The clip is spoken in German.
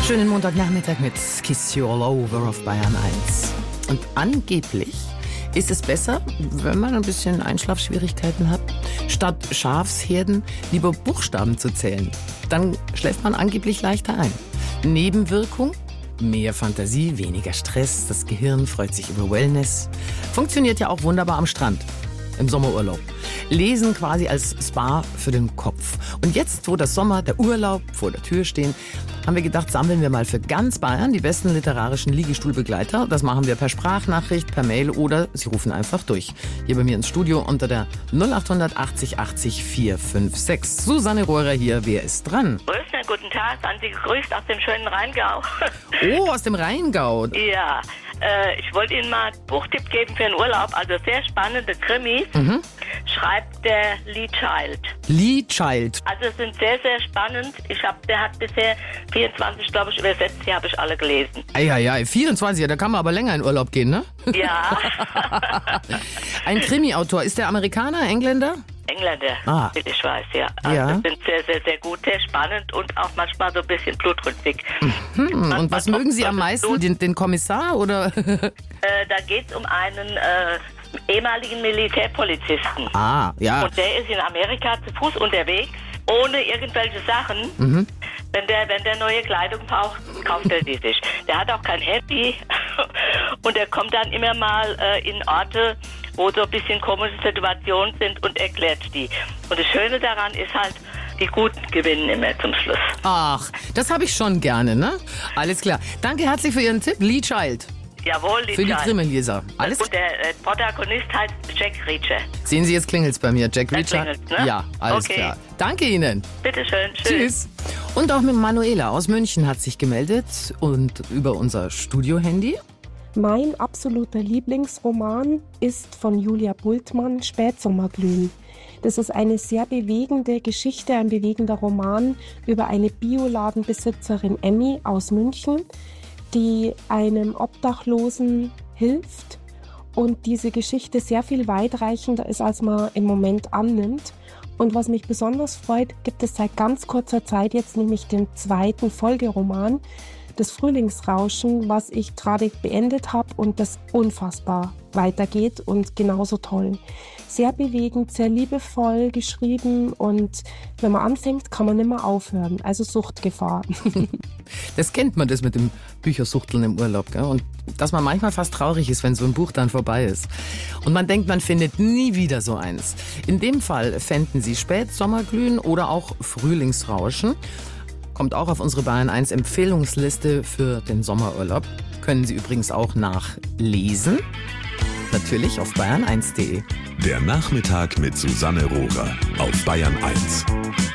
Schönen Montagnachmittag mit Kiss You All Over auf Bayern 1. Und angeblich ist es besser, wenn man ein bisschen Einschlafschwierigkeiten hat, statt Schafsherden lieber Buchstaben zu zählen. Dann schläft man angeblich leichter ein. Nebenwirkung? Mehr Fantasie, weniger Stress, das Gehirn freut sich über Wellness. Funktioniert ja auch wunderbar am Strand, im Sommerurlaub. Lesen quasi als Spa für den Kopf. Und jetzt, wo das Sommer, der Urlaub vor der Tür stehen, haben wir gedacht, sammeln wir mal für ganz Bayern die besten literarischen Liegestuhlbegleiter. Das machen wir per Sprachnachricht, per Mail oder Sie rufen einfach durch. Hier bei mir ins Studio unter der 0800 80 80 456. Susanne Rohrer hier, wer ist dran? Grüß, guten Tag, seien Sie gegrüßt aus dem schönen Rheingau. Oh, aus dem Rheingau. Ja, ich wollte Ihnen mal einen Buchtipp geben für den Urlaub. Also sehr spannende Krimis. Schreibt der Lee Child. Lee Child. Also es sind sehr, sehr spannend. Der hat bisher 24, glaube ich, übersetzt. Die habe ich alle gelesen. Eieiei, 24, da kann man aber länger in Urlaub gehen, ne? Ja. Ein Krimi-Autor. Ist der Amerikaner, Engländer? Engländer, ich weiß, ja. Also Ja. sind sehr, sehr, sehr gut, sehr spannend und auch manchmal so ein bisschen blutrünstig. Und was mögen Sie am meisten? Den Kommissar oder? Da geht es um einen ehemaligen Militärpolizisten. Ja. Und der ist in Amerika zu Fuß unterwegs, ohne irgendwelche Sachen. Wenn der neue Kleidung braucht, kauft er die sich. Der hat auch kein Handy und er kommt dann immer mal in Orte, wo so ein bisschen komische Situationen sind und erklärt die. Und das Schöne daran ist halt, die Guten gewinnen immer zum Schluss. Ach, das habe ich schon gerne, ne? Alles klar. Danke herzlich für Ihren Tipp, Lee Child. Jawohl, Für die Krimileser. Alles Und der Protagonist heißt Jack Reacher. Sehen Sie, jetzt klingelt's bei mir. Jack Reacher. klingelt's, ne? Ja, alles Okay. klar. Danke Ihnen. Bitteschön. Tschüss. Und auch mit Manuela aus München hat sich gemeldet und über unser Studio-Handy. Mein absoluter Lieblingsroman ist von Julia Bultmann, Spätsommerglühen. Das ist eine sehr bewegende Geschichte, ein bewegender Roman über eine Bioladenbesitzerin Emmy aus München, die einem Obdachlosen hilft und diese Geschichte sehr viel weitreichender ist, als man im Moment annimmt. Und was mich besonders freut, gibt es seit ganz kurzer Zeit jetzt nämlich den zweiten Folgeroman, das Frühlingsrauschen, was ich gerade beendet habe und das unfassbar weitergeht und genauso toll. Sehr bewegend, sehr liebevoll geschrieben und wenn man anfängt, kann man nicht mehr aufhören. Also Suchtgefahr. Das kennt man, das mit dem Büchersuchteln im Urlaub, gell? Und dass man manchmal fast traurig ist, wenn so ein Buch dann vorbei ist. Und man denkt, man findet nie wieder so eins. In dem Fall fänden Sie Spätsommerglühen oder auch Frühlingsrauschen. Kommt auch auf unsere Bayern 1 Empfehlungsliste für den Sommerurlaub. Können Sie übrigens auch nachlesen. Natürlich auf bayern1.de. Der Nachmittag mit Susanne Rohrer auf Bayern 1.